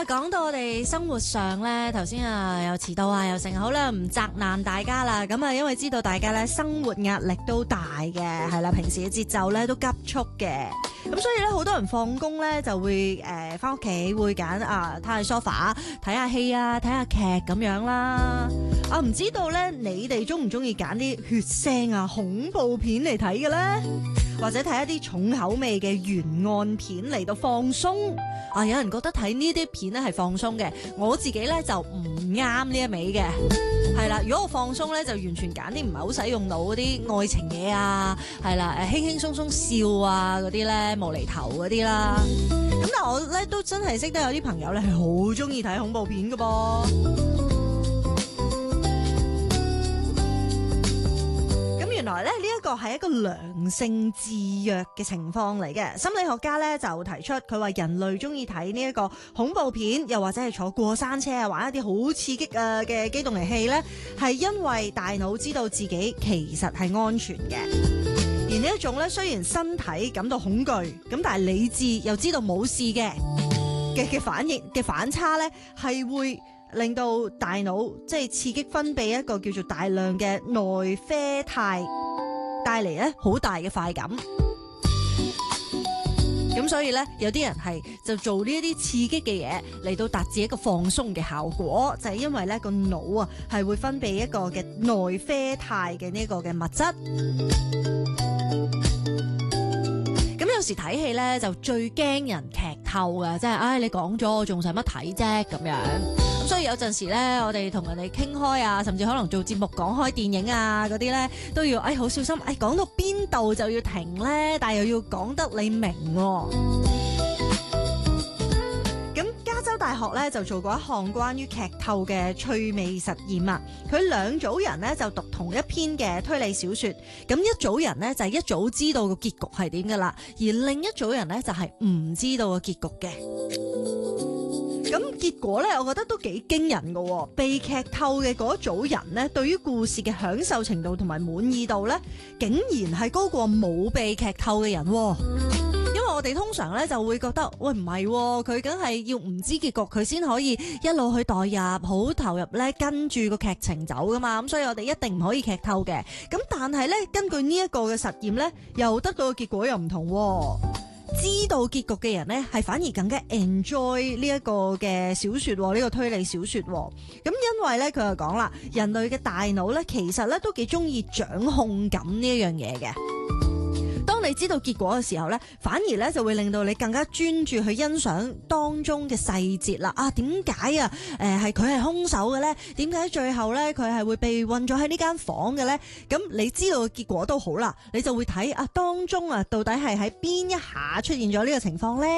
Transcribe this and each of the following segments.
講到我哋生活上咧，頭先又遲到又成，好啦，唔責難大家啦。咁因為知道大家咧生活壓力都大嘅，係啦，平時嘅節奏咧都急促嘅，咁所以咧好多人放工咧就會翻屋企會揀睇下 sofa 睇下戲啊，睇下劇咁樣啦。唔知道咧你哋中唔中意揀啲血腥恐怖片嚟睇嘅咧？或者睇一啲重口味嘅懸案片嚟到放鬆有人覺得睇呢啲片咧係放鬆嘅，我自己咧就唔啱呢一味嘅，係啦。如果我放鬆咧，就完全揀啲唔係好使用腦嗰啲愛情嘢係啦，輕輕鬆鬆笑嗰啲咧無厘頭嗰啲啦。咁但係我咧都真係識得有啲朋友咧係好中意睇恐怖片㗎噃。原來咧呢一個係一個良性自虐嘅情況嚟嘅，心理學家咧就提出佢話人類中意睇呢一個恐怖片，又或者係坐過山車玩一啲好刺激嘅機動遊戲咧，係因為大腦知道自己其實係安全嘅，而呢一種咧雖然身體感到恐懼，咁但係理智又知道冇事嘅反應嘅反差咧，係會令到大腦即係刺激分泌一個叫做大量嘅內啡肽，帶嚟咧好大嘅快感。咁所以咧，有啲人係就做呢一啲刺激嘅嘢嚟到達至一個放鬆嘅效果，就係因為咧個腦係會分泌一個嘅內啡肽嘅呢個嘅物質。咁有時睇戲咧就最驚人劇透㗎，即係你講咗我仲使乜睇啫咁樣。咁所以有陣時咧，我哋同人哋傾開甚至可能做節目講開電影嗰啲咧，都要好小心。講到邊度就要停咧，但係又要講得你明。咁加州大學咧就做過一項關於劇透嘅趣味實驗啊！佢兩組人咧就讀同一篇嘅推理小說，咁一組人咧就係一早知道個結局係點噶啦，而另一組人咧就係唔知道個結局嘅。咁結果咧，我覺得都幾驚人㗎。被劇透嘅嗰組人咧，對於故事嘅享受程度同埋滿意度咧，竟然係高過冇被劇透嘅人。因為我哋通常咧就會覺得，喂唔係，佢梗係要唔知結局佢先可以一路去代入，好投入咧跟住個劇情走噶嘛。咁所以我哋一定唔可以劇透嘅。咁但係咧，根據呢一個嘅實驗咧，又得到嘅結果又唔同。知道結局嘅人呢，係反而更加 enjoy 呢一個嘅小說，呢個推理小說。咁因為呢，佢就講啦，人類嘅大腦呢，其實呢都幾中意掌控感呢一樣嘢嘅。當你知道結果嘅時候呢，反而呢就會令到你更加專注去欣賞當中嘅細節啦。點解係佢係兇手嘅呢？點解最後呢佢係會被困咗喺呢間房嘅呢？咁你知道結果都好啦，你就會睇當中到底係喺邊一下出現咗呢個情況呢？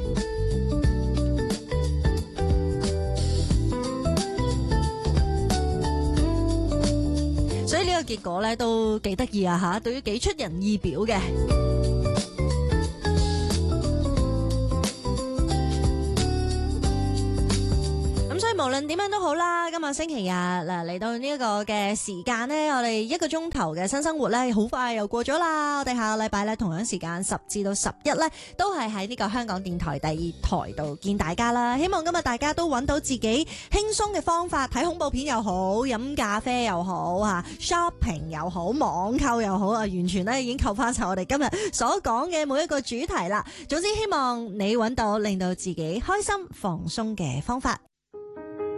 所以呢個結果咧都幾得意吓，對於幾出人意表嘅。咁所以無論點樣都好啦，今日星期日嚟到呢一個嘅時間呢，我哋1個鐘頭嘅新生活咧，好快又過咗啦。我哋下個禮拜咧同樣時間10至到11咧，都係喺呢個香港電台第2台度見大家啦。希望今日大家都揾到自己輕鬆嘅方法，睇恐怖片又好，飲咖啡又好，shopping 又好，網購又好完全咧已經扣翻晒我哋今日所講嘅每一個主題啦。總之希望你揾到令到自己開心放鬆嘅方法。